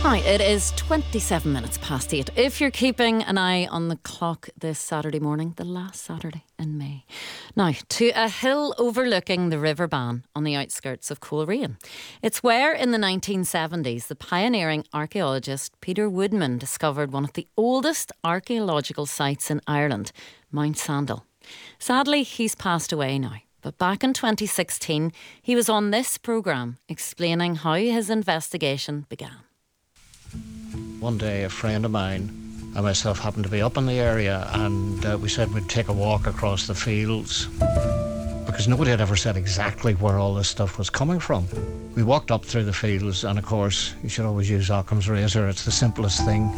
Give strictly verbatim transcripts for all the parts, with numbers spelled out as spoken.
Hi, it is twenty-seven minutes past eight. If you're keeping an eye on the clock this Saturday morning, the last Saturday in May. Now, to a hill overlooking the River Bann on the outskirts of Coleraine. It's where, in the nineteen seventies, the pioneering archaeologist Peter Woodman discovered one of the oldest archaeological sites in Ireland, Mount Sandal. Sadly, he's passed away now. But back in twenty sixteen, he was on this programme explaining how his investigation began. One day a friend of mine and myself happened to be up in the area, and uh, we said we'd take a walk across the fields because nobody had ever said exactly where all this stuff was coming from. We walked up through the fields, and of course you should always use Occam's razor. It's the simplest thing.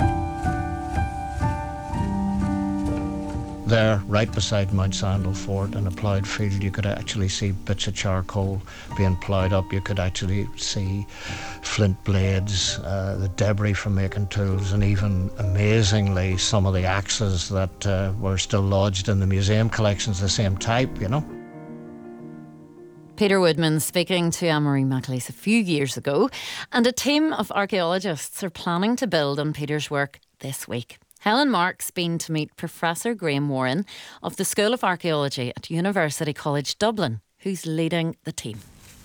There, right beside Mount Sandal Fort, in a ploughed field, you could actually see bits of charcoal being ploughed up. You could actually see flint blades, uh, the debris from making tools, and even, amazingly, some of the axes that uh, were still lodged in the museum collections, the same type, you know. Peter Woodman speaking to Anne-Marie McAleese a few years ago, and a team of archaeologists are planning to build on Peter's work this week. Helen Mark's been to meet Professor Graham Warren of the School of Archaeology at University College Dublin, who's leading the team.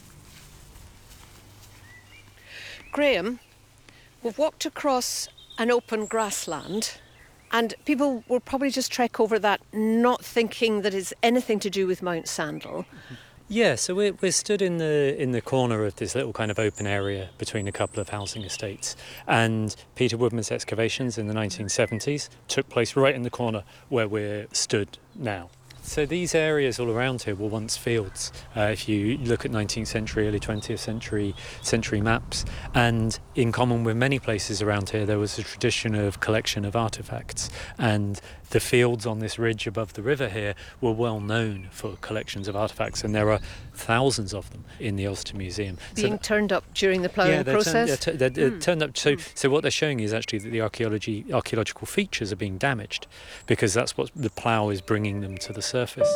Graham, we've walked across an open grassland, and people will probably just trek over that, not thinking that it's anything to do with Mount Sandal. Yeah, so we're, we're stood in the in the corner of this little kind of open area between a couple of housing estates. And Peter Woodman's excavations in the nineteen seventies took place right in the corner where we're stood now. So these areas all around here were once fields. Uh, if you look at nineteenth century, early twentieth century century maps, and in common with many places around here, there was a tradition of collection of artefacts. And the fields on this ridge above the river here were well known for collections of artefacts, and there are thousands of them in the Ulster Museum. Being so, turned up during the ploughing yeah, they're process? Turned, they're, they're mm. turned up. So, so what they're showing is actually that the archaeology, archaeological features are being damaged, because that's what the plough is bringing them to the surface.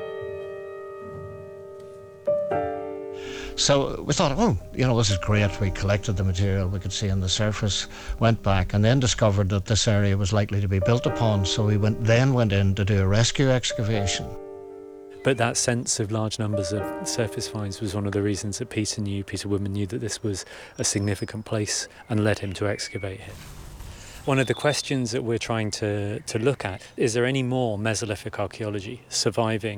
So we thought, oh, you know, this is great. We collected the material we could see on the surface, went back, and then discovered that this area was likely to be built upon. So we went then went in to do a rescue excavation. But that sense of large numbers of surface finds was one of the reasons that Peter knew, Peter Woodman knew that this was a significant place and led him to excavate here. One of the questions that we're trying to, to look at, is there any more Mesolithic archaeology surviving